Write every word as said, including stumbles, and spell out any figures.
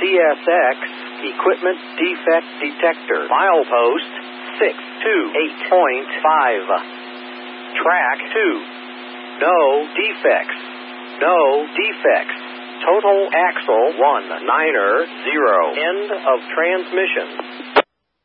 C S X, Equipment Defect Detector. Milepost six two eight point five. Track two. No defects. No defects. Total axle one niner zero. End of transmission.